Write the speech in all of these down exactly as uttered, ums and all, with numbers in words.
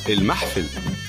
المحفل.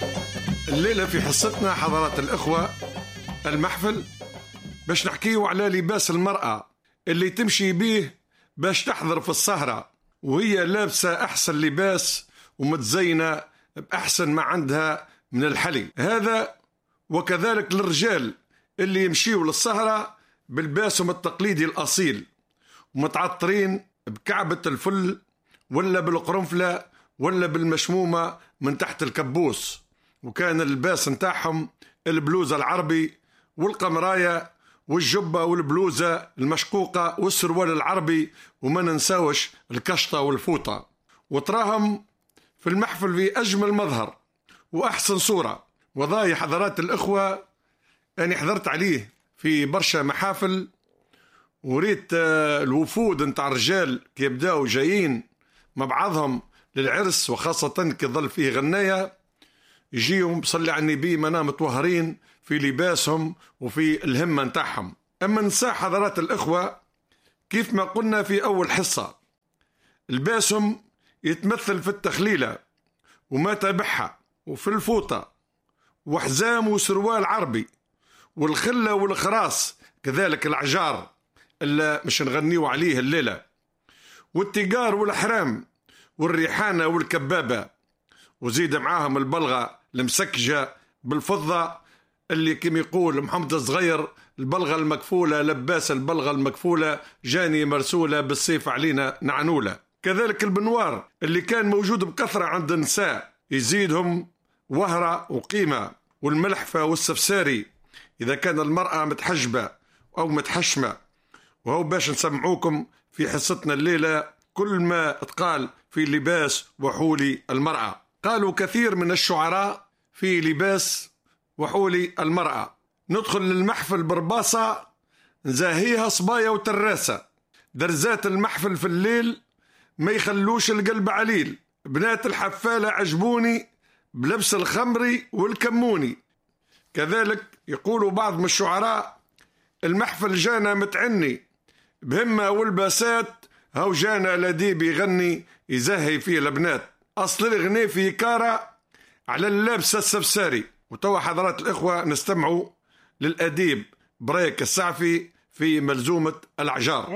الليلة في حصتنا حضرات الإخوة المحفل باش نحكيو على لباس المرأة اللي تمشي بيه باش تحضر في السهرة وهي لابسة أحسن لباس ومتزينة بأحسن ما عندها من الحلي. هذا وكذلك للرجال اللي يمشيوا للسهرة بلباسهم التقليدي الأصيل ومتعطرين بكعبة الفل ولا بالقرنفلة ولا بالمشمومة من تحت الكبوس، وكان اللباس نتاعهم البلوزة العربي والقمراية والجبة والبلوزة المشقوقة والسروال العربي، وما ننساوش الكشطة والفوطة. وتراهم في المحفل في أجمل مظهر وأحسن صورة. وضاي حضرات الإخوة أني حضرت عليه في برشا محافل وريت الوفود نتاع الرجال كي يبداو جايين مع بعضهم للعرس، وخاصة كي ظل فيه غناية يجيهم صلي على النبي منا متوهرين في لباسهم وفي الهمة نتاعهم. أما نساء حضرات الإخوة كيف ما قلنا في أول حصة لباسهم يتمثل في التخليلة وما تبعها وفي الفوطة وحزام وسروال عربي والخلة والخراس كذلك العجار اللي مش نغنيو عليه الليلة والتيجار والحرام والريحانة والكبابة، وزيد معاهم البلغة المسكجة بالفضة اللي كم يقول محمد الصغير البلغة المكفولة لباس البلغة المكفولة جاني مرسولة بالسيف علينا نعنولة. كذلك البنوار اللي كان موجود بكثرة عند النساء يزيدهم وهرة وقيمة، والملحفة والسفساري إذا كان المرأة متحجبة أو متحشمة. وهو باش نسمعوكم في حصتنا الليلة كل ما اتقال في لباس وحولي المرأة. قالوا كثير من الشعراء في لباس وحولي المرأة. ندخل للمحفل برباصة نزاهيها صبايا وتراسة، درزات المحفل في الليل ما يخلوش القلب عليل، بنات الحفالة عجبوني بلبس الخمري والكموني. كذلك يقولوا بعض من الشعراء المحفل جانا متعني بهمة والباسات، هاو جانا لديب يغني يزهي فيه البنات. أصل الغني في كارة على اللابسة السفساري. وتوا حضرات الإخوة نستمعوا للأديب بريك السعفي في ملزومة العجار.